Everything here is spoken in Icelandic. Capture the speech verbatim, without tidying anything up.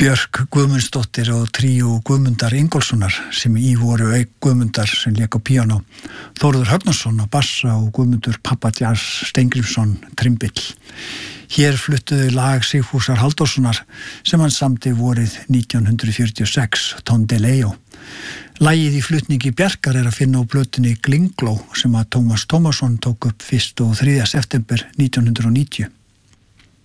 Björk Guðmundsdóttir og tríó Guðmundar Ingólfssonar sem í voru auk Guðmundar sem lék á píanó, Þórður Högnason á bassa og Guðmundur Papa Jazz Steingrímsson trimbill. Hér fluttuðu lag Sigfúsar Halldórssonar sem hann samdi vorið nítján hundruð fjörutíu og sex, Tondeleo. Lagið í flutningi Bjarkar er að finna á plötunni Glingló sem að Tómas Tómasson tók upp fyrsta og þriðja september nítján hundruð og níutíu.